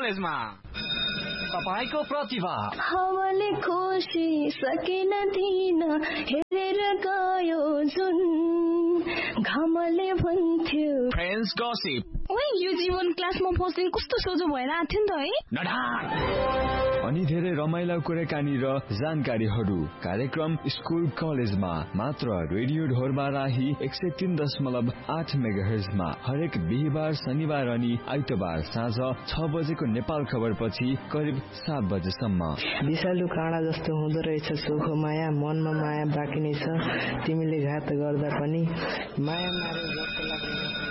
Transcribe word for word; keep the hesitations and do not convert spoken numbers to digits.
कलेजमा तपाईको प्रतिभा हावाले खोसी सकिन दिन हेरेर गयो जुन घामले भन्थ्यो फ्रेन्ड्स गसिप। ओइ यो जीवन क्लासमा पस्दिन कस्तो सोझो भएर आथ्यो नि त है। नढाक अनि धेरै रमाइला कुराकानी र जानकारीहरू कार्यक्रम स्कुल कलेजमा मात्र रेडियो ढोरमा राही एक सय तीन दशमलव आठ मेगाहर्जमा हरेक बिहिबार शनिबार अनि आइतबार साँझ छ बजेको नेपाल खबर पछि करिब सात बजेसम्म। विषालु काँडा जस्तो हुँदो रहेछ सुखो माया, मनमा माया बाँकी नै छ, तिमीले घात गर्दा पनि माया मारे जस्तो लाग्दैन।